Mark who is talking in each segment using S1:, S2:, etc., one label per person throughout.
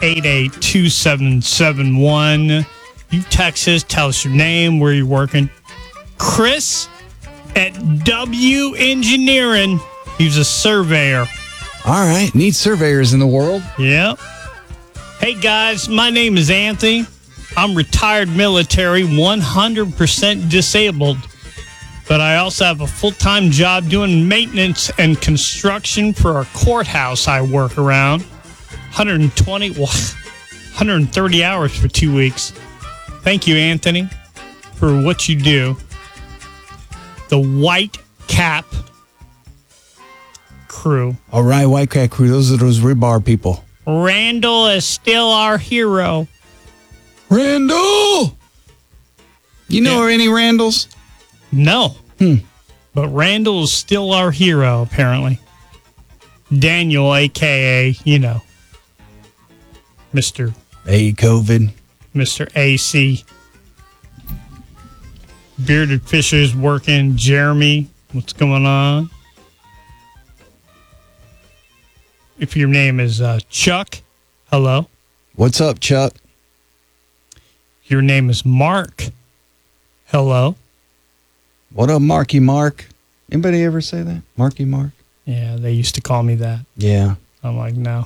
S1: 888-2771. You text us, tell us your name, where you're working. Chris at W Engineering. He's a surveyor.
S2: All right. Need surveyors in the world.
S1: Yep. Hey, guys, my name is Anthony. I'm retired military, 100% disabled. But I also have a full-time job doing maintenance and construction for a courthouse I work around. 130 hours for 2 weeks. Thank you, Anthony, for what you do. The White Cap crew.
S2: All right, White Cat crew. Those are those rebar people.
S1: Randall is still our hero.
S2: Randall! You know any Randalls?
S1: No. But Randall is still our hero, apparently. Daniel, a.k.a., Mr.
S2: Hey, COVID.
S1: Mr. AC. Bearded Fisher's working. Jeremy, what's going on? If your name is Chuck, hello.
S2: What's up, Chuck?
S1: Your name is Mark, hello.
S2: What up, Marky Mark? Anybody ever say that? Marky Mark?
S1: Yeah, they used to call me that.
S2: Yeah.
S1: I'm like, no.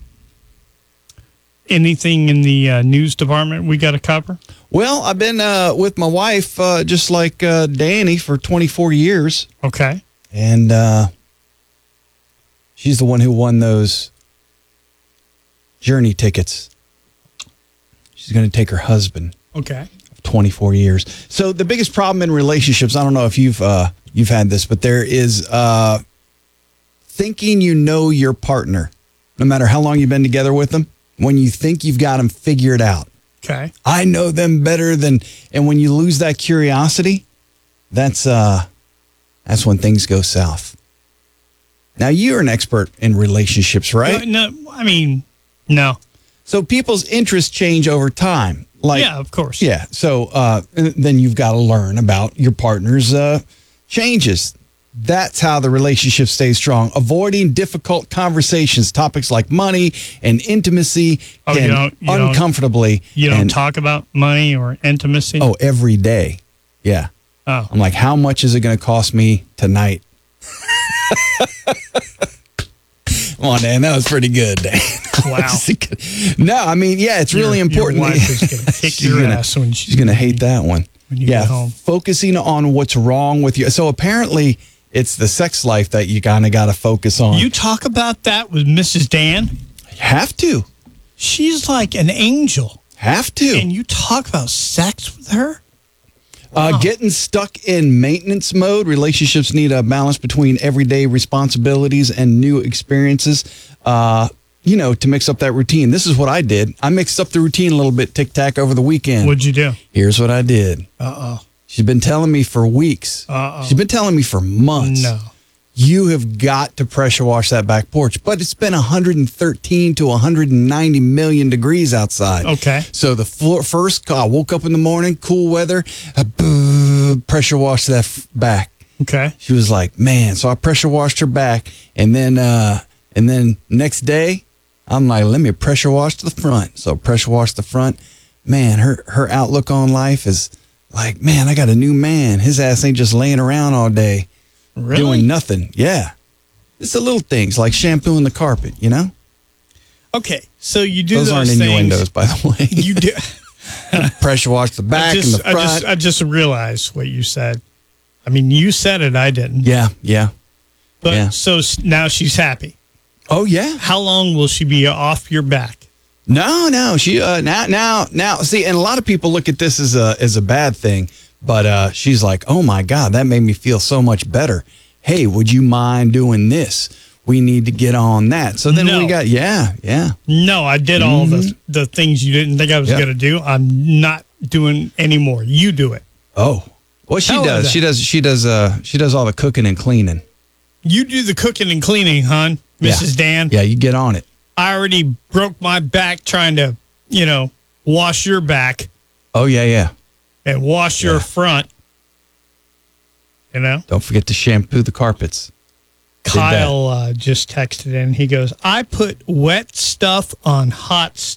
S1: Anything in the news department we got to cover?
S2: Well, I've been with my wife, just like Danny, for 24 years.
S1: Okay.
S2: And she's the one who won those Journey tickets. She's going to take her husband.
S1: Okay.
S2: 24 years. So the biggest problem in relationships, I don't know if you've had this, but there is thinking you know your partner, no matter how long you've been together with them, when you think you've got them figured out.
S1: Okay.
S2: I know them better than, and when you lose that curiosity, that's when things go south. Now, you're an expert in relationships, right?
S1: No, I mean, no.
S2: So people's interests change over time. Like,
S1: yeah, of course.
S2: Yeah. So then you've got to learn about your partner's changes. That's how the relationship stays strong. Avoiding difficult conversations, topics like money and intimacy can uncomfortably.
S1: You don't talk about money or intimacy?
S2: Oh, every day. Yeah.
S1: Oh.
S2: I'm like, how much is it going to cost me tonight? Come on, Dan. That was pretty good, Dan.
S1: Wow.
S2: No, I mean, yeah, it's really important.
S1: Your wife is going to kick your ass when
S2: she's going to hate that one.
S1: When you get home.
S2: Focusing on what's wrong with you. So apparently it's the sex life that you kind of got to focus on.
S1: You talk about that with Mrs. Dan?
S2: You have to.
S1: She's like an angel.
S2: Have to.
S1: And you talk about sex with her? Wow.
S2: Getting stuck in maintenance mode. Relationships need a balance between everyday responsibilities and new experiences, to mix up that routine. This is what I did. I mixed up the routine a little bit, tic-tac, over the weekend.
S1: What'd you do?
S2: Here's what I did.
S1: Uh-oh.
S2: She's been telling me for weeks.
S1: Uh-oh.
S2: She's been telling me for months.
S1: No.
S2: You have got to pressure wash that back porch. But it's been 113 to 190 million degrees outside.
S1: Okay.
S2: So the first, I woke up in the morning, cool weather, pressure washed that back.
S1: Okay.
S2: She was like, man. So I pressure washed her back. And then next day, I'm like, let me pressure wash the front. So pressure wash the front. Man, her outlook on life is like, man, I got a new man. His ass ain't just laying around all day.
S1: Really?
S2: Doing nothing. Yeah. It's the little things like shampooing the carpet,
S1: Okay. So you do
S2: those aren't
S1: things.
S2: Innuendos, by the way.
S1: You do.
S2: Pressure wash the back and the front.
S1: I just realized what you said. I mean, you said it. I didn't.
S2: Yeah.
S1: But
S2: yeah.
S1: So now she's happy.
S2: Oh, yeah.
S1: How long will she be off your back?
S2: No. She now. See, and a lot of people look at this as a bad thing, but she's like, oh my God, that made me feel so much better. Hey, would you mind doing this? We need to get on that. So then we got yeah.
S1: No, I did all the things you didn't think I was gonna do. I'm not doing anymore. You do it.
S2: Oh, well, she does. She does all the cooking and cleaning.
S1: You do the cooking and cleaning, hon, Mrs. Dan.
S2: Yeah, you get on it.
S1: I already broke my back trying to, wash your back.
S2: Oh, yeah.
S1: And wash your front.
S2: Don't forget to shampoo the carpets.
S1: Kyle just texted in. He goes, I put wet stuff on hot